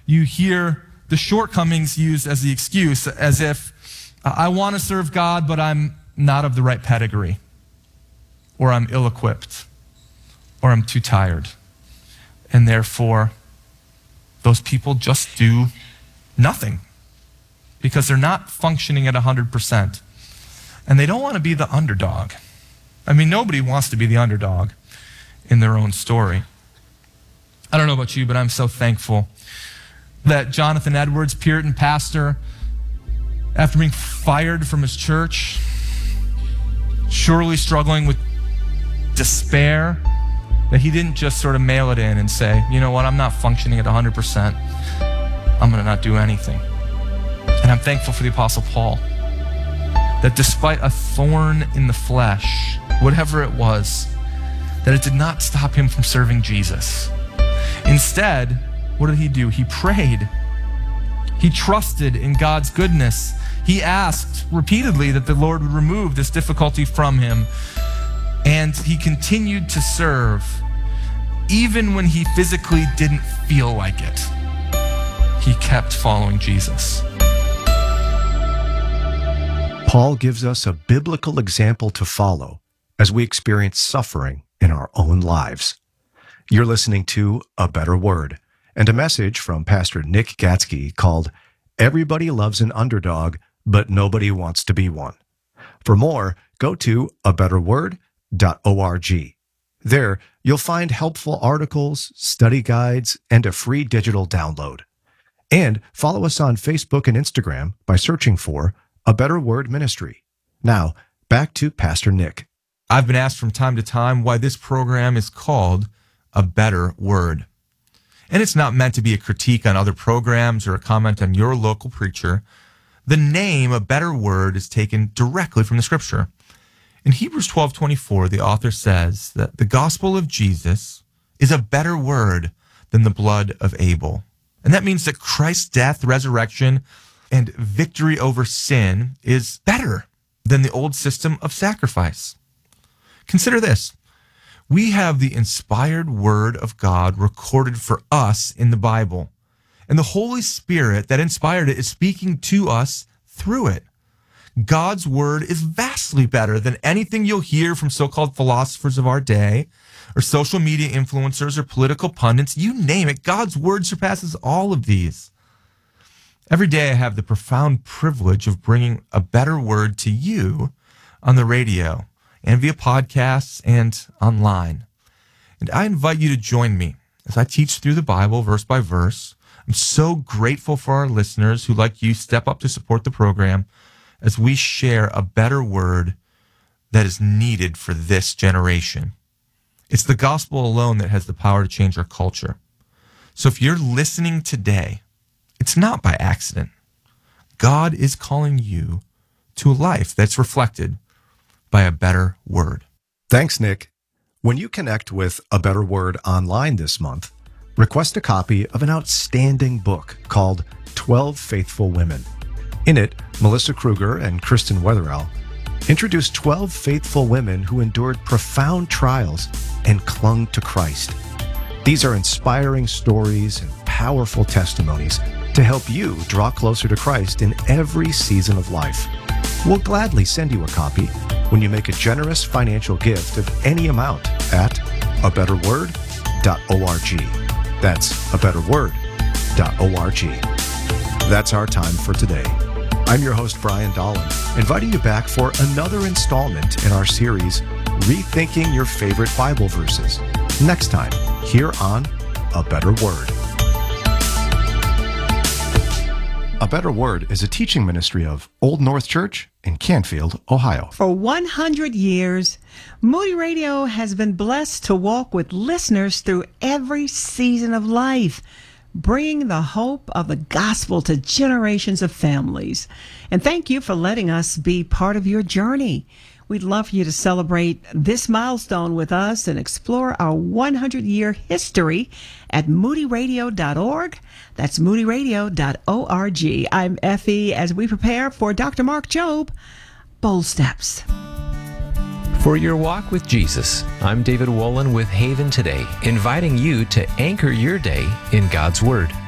you hear the shortcomings used as the excuse, as if I want to serve God, but I'm not of the right pedigree, or I'm ill-equipped, or I'm too tired. And therefore, those people just do nothing because they're not functioning at 100%. And they don't want to be the underdog. I mean, nobody wants to be the underdog in their own story. I don't know about you, but I'm so thankful that Jonathan Edwards, Puritan pastor, after being fired from his church, surely struggling with despair, that he didn't just sort of mail it in and say, you know what, I'm not functioning at 100%. I'm going to not do anything. And I'm thankful for the Apostle Paul, that despite a thorn in the flesh, whatever it was, that it did not stop him from serving Jesus. Instead, what did he do? He prayed. He trusted in God's goodness. He asked repeatedly that the Lord would remove this difficulty from him. And he continued to serve, even when he physically didn't feel like it. He kept following Jesus. Paul gives us a biblical example to follow as we experience suffering in our own lives. You're listening to A Better Word, and a message from Pastor Nick Gatzke called Everybody Loves an Underdog, but Nobody Wants to Be One. For more, go to abetterword.org. There, you'll find helpful articles, study guides, and a free digital download. And follow us on Facebook and Instagram by searching for A Better Word Ministry. Now, back to Pastor Nick. I've been asked from time to time why this program is called A Better Word. And it's not meant to be a critique on other programs or a comment on your local preacher. The name A Better Word is taken directly from the Scripture. In Hebrews 12:24, the author says that the gospel of Jesus is a better word than the blood of Abel. And that means that Christ's death, resurrection, and victory over sin is better than the old system of sacrifice. Consider this. We have the inspired word of God recorded for us in the Bible. And the Holy Spirit that inspired it is speaking to us through it. God's word is vastly better than anything you'll hear from so-called philosophers of our day, or social media influencers, or political pundits. You name it, God's word surpasses all of these. Every day I have the profound privilege of bringing a better word to you on the radio and via podcasts and online. And I invite you to join me as I teach through the Bible verse by verse. I'm so grateful for our listeners who, like you, step up to support the program as we share a better word that is needed for this generation. It's the gospel alone that has the power to change our culture. So if you're listening today, it's not by accident. God is calling you to a life that's reflected by a better word. Thanks, Nick. When you connect with A Better Word online this month, request a copy of an outstanding book called 12 Faithful Women. In it, Melissa Kruger and Kristen Wetherell introduce 12 faithful women who endured profound trials and clung to Christ. These are inspiring stories and powerful testimonies to help you draw closer to Christ in every season of life. We'll gladly send you a copy when you make a generous financial gift of any amount at abetterword.org. That's abetterword.org. That's our time for today. I'm your host, Brian Dolan, inviting you back for another installment in our series, Rethinking Your Favorite Bible Verses, next time here on A Better Word. A Better Word is a teaching ministry of Old North Church in Canfield, Ohio. For 100 years, Moody Radio has been blessed to walk with listeners through every season of life, bringing the hope of the gospel to generations of families. And thank you for letting us be part of your journey. We'd love for you to celebrate this milestone with us and explore our 100-year history at moodyradio.org. That's moodyradio.org. I'm Effie as we prepare for Dr. Mark Jobe, Bold Steps. For your walk with Jesus, I'm David Wolin with Haven Today, inviting you to anchor your day in God's Word.